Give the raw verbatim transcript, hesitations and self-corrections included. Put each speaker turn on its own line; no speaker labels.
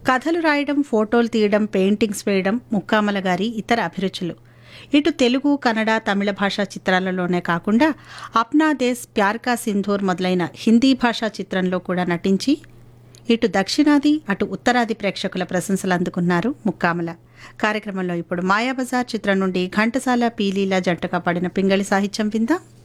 కథలు రాయడం, ఫోటోలు తీయడం, పెయింటింగ్స్ వేయడం ముక్కామల గారి ఇతర అభిరుచులు. ఇటు తెలుగు, కన్నడ, తమిళ భాషా చిత్రాలలోనే కాకుండా అప్నా దేశ్, ప్యార్ కా సింధూర్ మొదలైన హిందీ భాషా చిత్రంలో కూడా నటించి ఇటు దక్షిణాది, అటు ఉత్తరాది ప్రేక్షకుల ప్రశంసలు అందుకున్నారు ముక్కామల. కార్యక్రమంలో ఇప్పుడు మాయాబజార్ చిత్రం నుండి ఘంటసాల, పీలీల జంటగా పాడిన పింగళి సాహిత్యం విందాం.